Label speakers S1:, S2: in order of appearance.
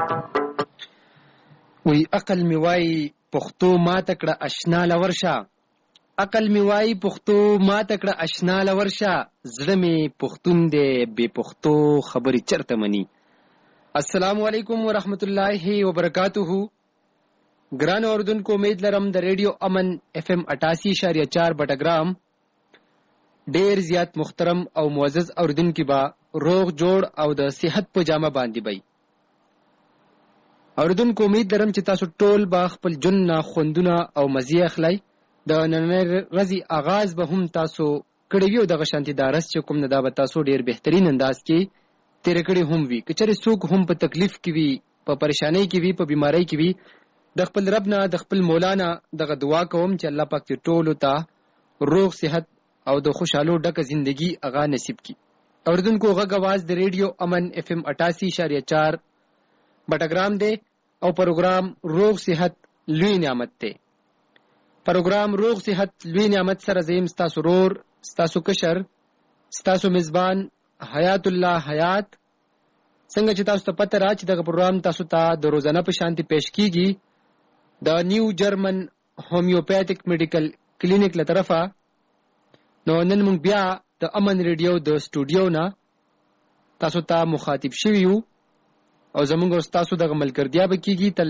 S1: وی عقل می وای پښتو ما تکړه آشنا لورشه، عقل می وای پښتو ما تکړه آشنا لورشه، زړه می پښتون دی بے پښتو خبرې چرته مني. السلام علیکم ورحمت الله وبرکاتہ. ګران اوردونکو، امید لرم د ریډیو امن اف ام 88.4 بټګرام ډیر زیات محترم او معزز اوردونکو با روغ جوړ او د صحت په جامه باندې بي. اوردونکو امید لرم چې تاسو ټول با خپل جن نه خوندونه او مزي اخلي. د نننۍ ورځې آغاز به هم تاسو کړی وي او دغه شانتي دارس چې کوم نه دا به تاسو ډیر بهترین انداز کې تیر کړی هم وي. که چېرې څوک هم په تکلیف کې وي، په پریشانی کې وي، په بیماری کې وي، د خپل رب نه د خپل مولانا دغه دعا کوم چې الله پاک دې ټولو ته روغ صحت او د خوشحالو ډکه زندگی اغا نصیب کړي. اوردونکو غږ आवाज د ریډیو امن اف ام 88.4 بټګرام دی او پروګرام روغ صحت لوی نعمت دی. پروګرام روغ صحت لوی نعمت سره زیم ستاسو رور، ستاسو کشر، ستاسو میزبان حیات الله حیات. څنګه چې تاسو ته پته را چې دغه پروګرام تاسو ته د روزانه په شانتي پېښ کیږي د نیو جرمن هومیوپیتھک میډیکل کلینیک له طرفه. نو نن موږ بیا د امن ریډیو د سټوډیو نه تاسو ته مخاطب شوي یو او زموږ او تاسو دغه ملګرتیا به کیږي.